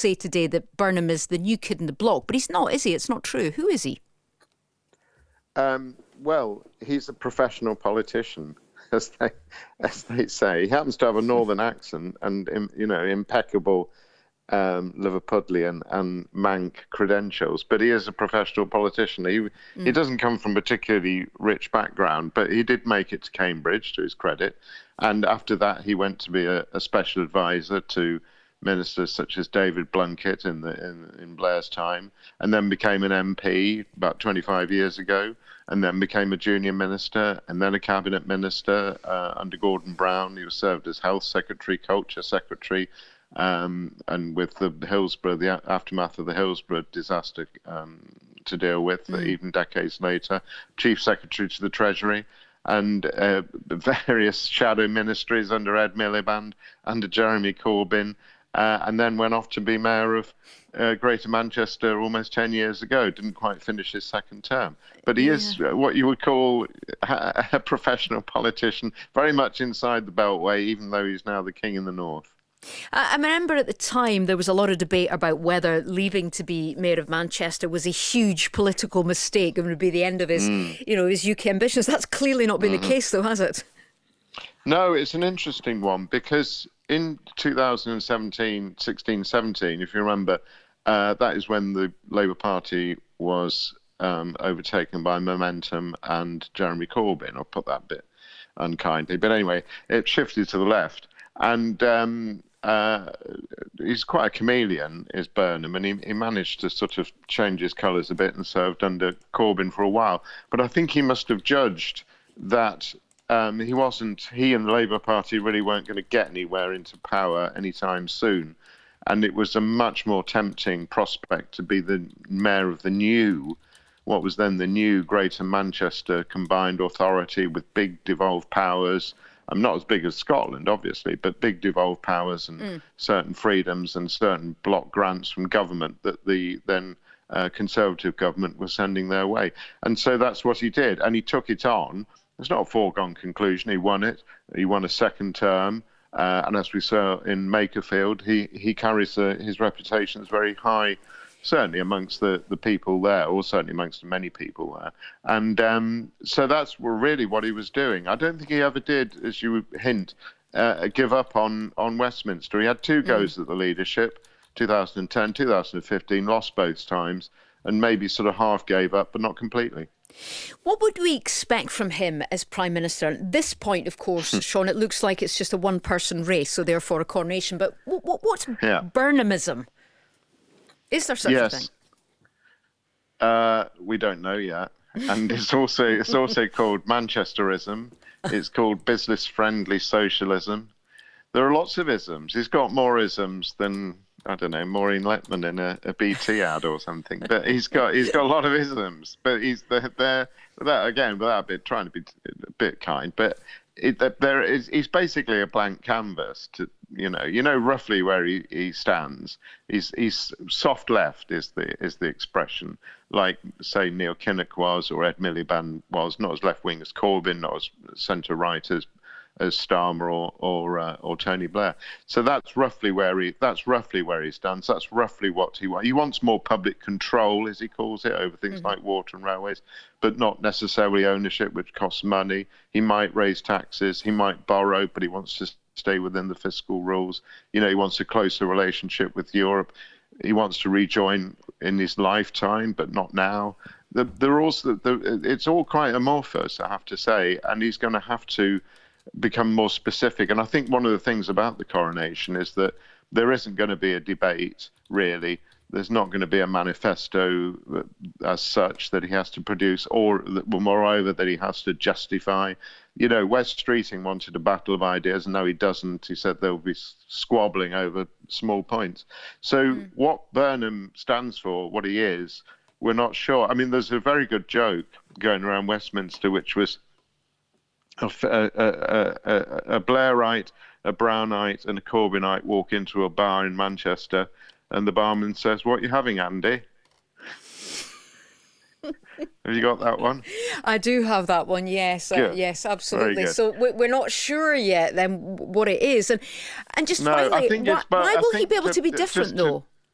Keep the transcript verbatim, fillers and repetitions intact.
say today that Burnham is the new kid in the block, but he's not, is he? It's not true. Who is he? Um, well, he's a professional politician, as they as they say. He happens to have a northern accent and, you know, impeccable um, Liverpudlian and Manc credentials, but he is a professional politician. He mm. he doesn't come from a particularly rich background, but he did make it to Cambridge, to his credit. And after that, he went to be a, a special advisor to ministers such as David Blunkett in the in, in Blair's time, and then became an M P about twenty-five years ago, and then became a junior minister, and then a cabinet minister uh, under Gordon Brown. He was served as health secretary, culture secretary, um, and with the Hillsborough, the aftermath of the Hillsborough disaster um, to deal with, mm. even decades later, chief secretary to the Treasury, and uh, various shadow ministries under Ed Miliband, under Jeremy Corbyn. Uh, and then went off to be mayor of uh, Greater Manchester almost ten years ago. Didn't quite finish his second term. But he yeah. is what you would call a, a professional politician, very much inside the Beltway, even though he's now the king in the north. I remember at the time there was a lot of debate about whether leaving to be mayor of Manchester was a huge political mistake and would be the end of his, mm. you know, his U K ambitions. That's clearly not been mm-hmm. the case, though, has it? No, it's an interesting one because in two thousand seventeen, sixteen, seventeen, if you remember, uh, that is when the Labour Party was um, overtaken by Momentum and Jeremy Corbyn. I'll put that bit unkindly. But anyway, it shifted to the left. And um, uh, he's quite a chameleon, is Burnham, and he, he managed to sort of change his colours a bit and served under Corbyn for a while. But I think he must have judged that Um, he wasn't, he and the Labour Party really weren't going to get anywhere into power anytime soon. And it was a much more tempting prospect to be the mayor of the new, what was then the new Greater Manchester Combined Authority with big devolved powers. I'm not as big as Scotland, obviously, but big devolved powers and mm. certain freedoms and certain block grants from government that the then uh, Conservative government was sending their way. And so that's what he did. And he took it on. It's not a foregone conclusion. He won it. He won a second term. Uh, and as we saw in Makerfield, he, he carries uh, his reputation as very high, certainly amongst the, the people there, or certainly amongst many people there. And um, so that's really what he was doing. I don't think he ever did, as you hint, uh, give up on, on Westminster. He had two goes mm. at the leadership, two thousand ten, two thousand fifteen, lost both times, and maybe sort of half gave up, but not completely. What would we expect from him as Prime Minister? At this point, of course, Sean, it looks like it's just a one-person race, so therefore a coronation. But what, what, what's yeah. Burnhamism? Is there such yes. a thing? Uh, we don't know yet. And it's also it's also called Manchesterism. It's called business-friendly socialism. There are lots of isms. He's got more isms than, I don't know, Maureen Letman in a, a B T ad or something. But he's got he's got a lot of isms. But he's they're, they're that again without a bit trying to be a bit kind. But it, there is he's basically a blank canvas. To you know you know roughly where he, he stands. He's he's soft left is the is the expression, like say Neil Kinnock was or Ed Miliband was, not as left wing as Corbyn, not as centre right as. as Starmer or or, uh, or Tony Blair. So that's roughly where he that's roughly where he stands. That's roughly what he wants. He wants more public control, as he calls it, over things mm-hmm. like water and railways, but not necessarily ownership, which costs money. He might raise taxes, he might borrow, but he wants to stay within the fiscal rules. You know, he wants a closer relationship with Europe. He wants to rejoin in his lifetime, but not now. The, they're also the, it's all quite amorphous, I have to say, and he's going to have to become more specific. And I think one of the things about the coronation is that there isn't going to be a debate, really. There's not going to be a manifesto as such that he has to produce, or well, moreover, that he has to justify. You know, Wes Streeting wanted a battle of ideas, and no, he doesn't. He said they'll be squabbling over small points. So mm. what Burnham stands for, what he is, we're not sure. I mean, there's a very good joke going around Westminster, which was A, a, a, a Blairite, a Brownite and a Corbynite walk into a bar in Manchester and the barman says, "What are you having, Andy?" Have you got that one? I do have that one, yes. Uh, yes, absolutely. So we're not sure yet then what it is. And and just no, finally, I think why, it's, but why will I he be able to, to be different, to, though?